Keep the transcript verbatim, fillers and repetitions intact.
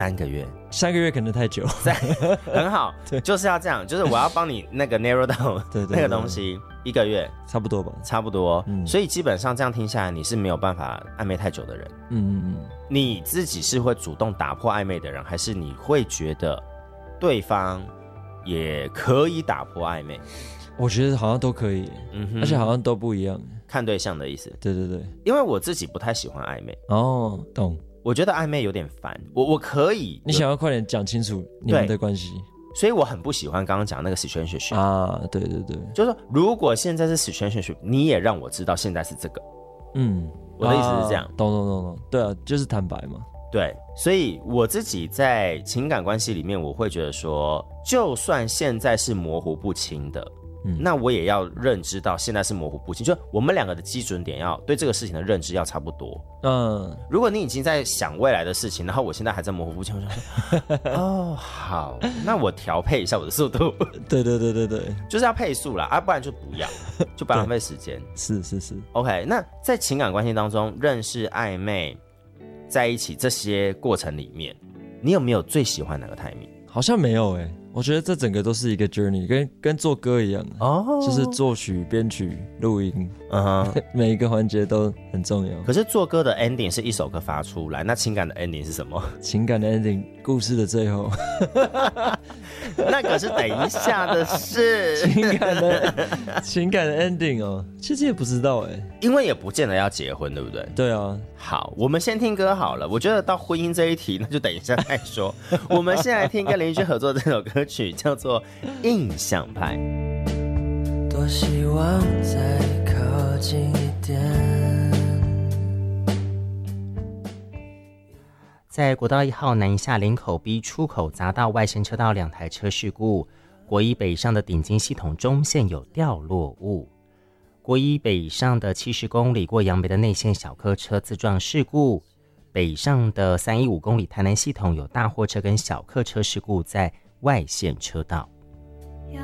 三个月， 三个月可能太久。 很好，就是要这样，就是我要帮你那个 narrow down 对对对那个东西，一个月差不多吧， 差不多。 嗯， 所以基本上这样听下来，你是没有办法暧昧太久的人。 嗯嗯嗯， 你自己是会主动打破暧昧的人，还是你会觉得对方也可以打破暧昧？ 我觉得好像都可以，嗯哼，而且好像都不一样， 看对象的意思。 对对对， 因为我自己不太喜欢暧昧。 哦，懂。 我觉得暧昧有点烦，我我可以， 你想要快点讲清楚你们的关系， 所以我很不喜欢刚刚讲那个 situationship 啊，对对对， 就是说如果现在是 situationship， 你也让我知道现在是这个， 嗯， 我的意思是这样， 懂懂懂懂，对啊，就是坦白嘛， 对，所以我自己在情感关系里面，我会觉得说，就算现在是模糊不清的。嗯，那我也要认知到现在是模糊不清，就我们两个的基准点要对这个事情的认知要差不多。嗯，如果你已经在想未来的事情，然后我现在还在模糊不清，我就说哦好，那我调配一下我的速度。 对对对对对， 就是要配速啦，啊，不然就不要，就不要浪费时间。 是是是 ，OK。那在情感关系当中，认识、暧昧、在一起这些过程里面，你有没有最喜欢哪个 timing？ 好像没有哎、欸，我觉得这整个都是一个 journey， 跟跟做歌一样哦，就是作曲、编曲、录音，嗯哼，每一个环节都很重要。 可是做歌的 ending 是一首歌发出来，那情感的 ending 是什么？ 情感的 ending， 故事的最后， 那可是等一下的事。 情感的情感的 ending 哦，其实也不知道哎、欸， 因为也不见得要结婚，对不对？ 对啊。 好，我们先听歌好了。我觉得到婚姻这一题，那就等一下再说。我们先来听跟林玉君合作的这首歌曲，叫做《印象派》。 多希望再靠近一点。 在国道一号南下林口 B 出口匝道外线车道两台车事故，国一北上的顶金系统中线有掉落物。国一北上的七十公里过杨梅的内线小客车自撞事故，北上的三十一公里台南系统有大货车跟小客车事故在外线车道。